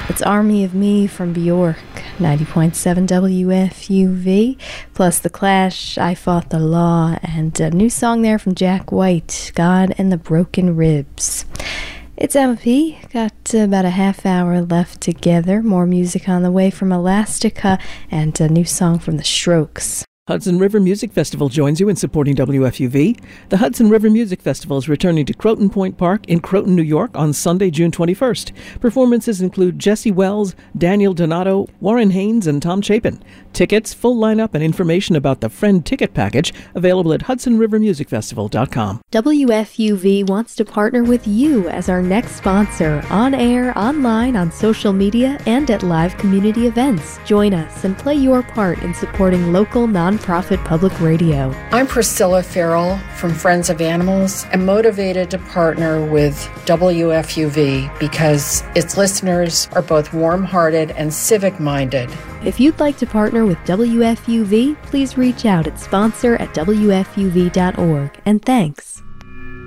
It's Army of Me from Bjork, 90.7 WFUV, plus The Clash, I Fought the Law, and a new song there from Jack White, God and the Broken Ribs. It's Emma P. Got about a half hour left together. More music on the way from Elastica and a new song from The Strokes. Hudson River Music Festival joins you in supporting WFUV. The Hudson River Music Festival is returning to Croton Point Park in Croton, New York on Sunday, June 21st. Performances include Jesse Wells, Daniel Donato, Warren Haynes, and Tom Chapin. Tickets, full lineup, and information about the Friend Ticket Package available at HudsonRiverMusicFestival.com. WFUV wants to partner with you as our next sponsor, on air, online, on social media, and at live community events. Join us and play your part in supporting local nonprofit public radio. I'm Priscilla Farrell from Friends of Animals. I'm motivated to partner with WFUV because its listeners are both warm-hearted and civic-minded. If you'd like to partner with WFUV, please reach out at sponsor@wfuv.org. And thanks.